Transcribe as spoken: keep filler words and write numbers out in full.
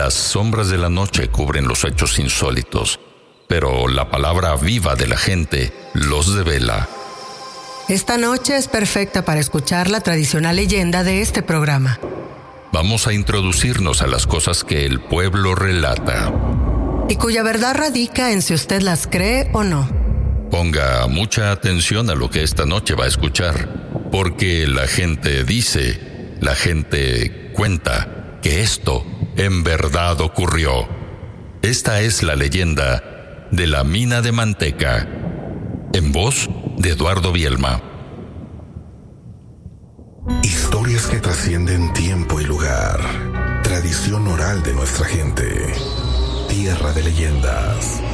Las sombras de la noche cubren los hechos insólitos, pero la palabra viva de la gente los devela. Esta noche es perfecta para escuchar la tradicional leyenda de este programa. Vamos a introducirnos a las cosas que el pueblo relata y cuya verdad radica en si usted las cree o no. Ponga mucha atención a lo que esta noche va a escuchar, porque la gente dice, la gente cuenta que esto en verdad ocurrió. Esta es la leyenda de la mina de manteca, en voz de Eduardo Bielma. Historias que trascienden tiempo y lugar. Tradición oral de nuestra gente. Tierra de leyendas.